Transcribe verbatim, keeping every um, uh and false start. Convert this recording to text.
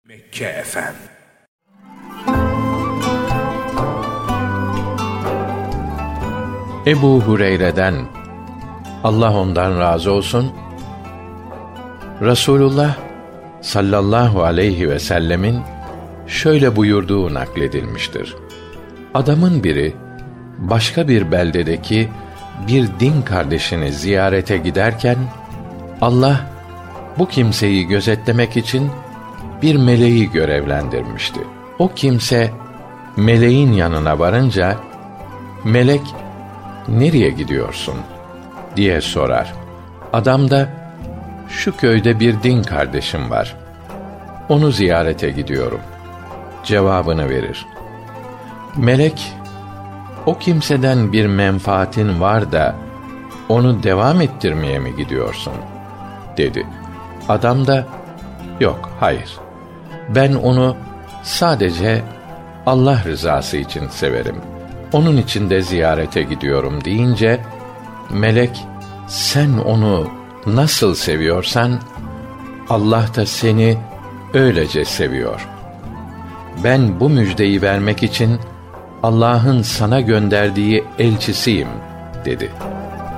Mekke Efem. Ebu Hureyre'den, Allah ondan razı olsun, Resulullah sallallahu aleyhi ve sellemin şöyle buyurduğu nakledilmiştir. Adamın biri başka bir beldedeki bir din kardeşini ziyarete giderken Allah bu kimseyi gözetlemek için bir meleği görevlendirmişti. O kimse meleğin yanına varınca melek "Nereye gidiyorsun?" diye sorar. Adam da "Şu köyde bir din kardeşim var. Onu ziyarete gidiyorum." cevabını verir. Melek, "O kimseden bir menfaatin var da onu devam ettirmeye mi gidiyorsun?" dedi. Adam da "Yok, hayır. Ben onu sadece Allah rızası için severim. Onun için de ziyarete gidiyorum." deyince melek, "Sen onu nasıl seviyorsan Allah da seni öylece seviyor. Ben bu müjdeyi vermek için Allah'ın sana gönderdiği elçisiyim." dedi.